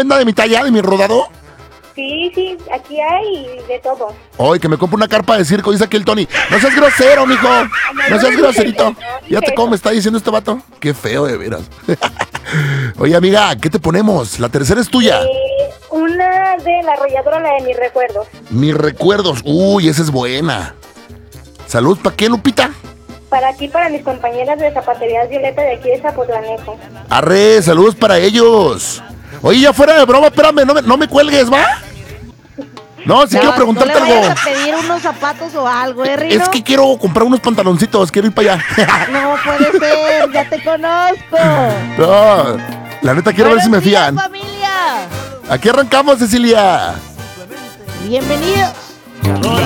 venda de mi talla, de mi rodado? Sí, aquí hay de todo. Ay, que me compre una carpa de circo, dice aquí el Tony. No seas grosero, mijo. No seas groserito. Fíjate cómo me está diciendo este vato. Qué feo, de veras. Oye, amiga, ¿qué te ponemos? La tercera es tuya. Una de la arrolladora, la de mis recuerdos. Mis recuerdos. Uy, esa es buena. Salud, ¿para qué, Lupita? Para mis compañeras de Zapaterías Violeta de aquí de Zapotlanejo. Arre, saludos para ellos. Oye, ya fuera de broma, espérame, no me cuelgues, ¿va? No, si quiero preguntarte algo. No le algo. vayas a pedir unos zapatos o algo, Rino? Es que quiero comprar unos pantaloncitos, quiero ir para allá. No puede ser, ya te conozco. No, la neta quiero ver si me fían. Familia. Aquí arrancamos, Cecilia. Bienvenidos.